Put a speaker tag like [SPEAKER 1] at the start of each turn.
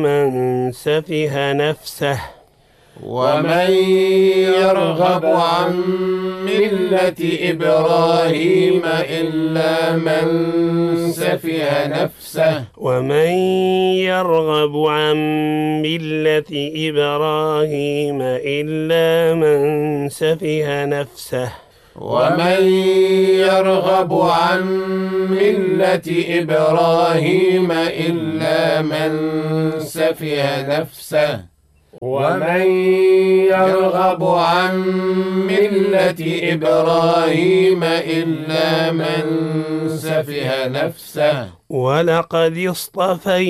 [SPEAKER 1] من سفه نفسه
[SPEAKER 2] ومن يرغب عن ملة إبراهيم إلا من سفه نفسه
[SPEAKER 1] ومن يرغب عن ملة إبراهيم إلا من سفه نفسه
[SPEAKER 2] ومن يرغب عن ملة إبراهيم إلا من سفه نفسه ومن يرغب عن ملة إبراهيم إلا من سفه نفسه
[SPEAKER 1] ولقد اصطفيناه